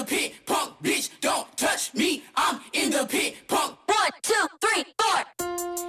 the pit. Punk bitch, don't touch me. I'm in the pit.